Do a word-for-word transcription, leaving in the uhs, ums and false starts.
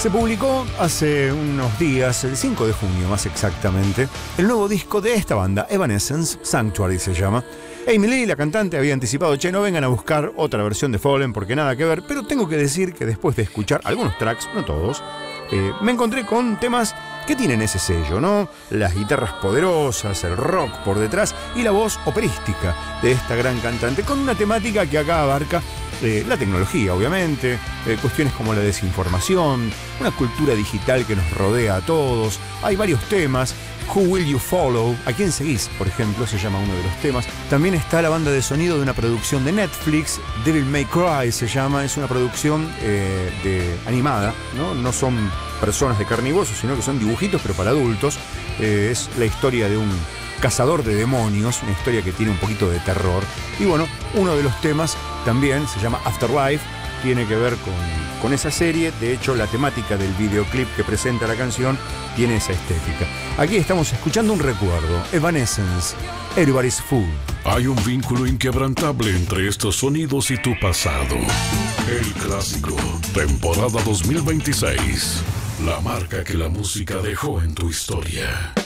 Se publicó hace unos días, el cinco de junio más exactamente, el nuevo disco de esta banda, Evanescence, Sanctuary se llama. Amy Lee, la cantante, había anticipado: che, no vengan a buscar otra versión de Fallen porque nada que ver. Pero tengo que decir que después de escuchar algunos tracks, no todos, eh, me encontré con temas que tienen ese sello, ¿no? Las guitarras poderosas, el rock por detrás y la voz operística de esta gran cantante, con una temática que acá abarca eh, la tecnología, obviamente, eh, cuestiones como la desinformación, una cultura digital que nos rodea a todos. Hay varios temas. Who Will You Follow? ¿A quién seguís? Por ejemplo, se llama uno de los temas. También está la banda de sonido de una producción de Netflix, Devil May Cry se llama. Es una producción eh, de, animada, ¿no? No son personas de carne y hueso, sino que son dibujitos, pero para adultos. Eh, es la historia de un cazador de demonios, una historia que tiene un poquito de terror. Y bueno, uno de los temas también se llama Afterlife. Tiene que ver con, con esa serie. De hecho, la temática del videoclip que presenta la canción tiene esa estética. Aquí estamos escuchando un recuerdo. Evanescence, Everybody's Fool. Hay un vínculo inquebrantable entre estos sonidos y tu pasado. El clásico, temporada dos mil veintiséis. La marca que la música dejó en tu historia.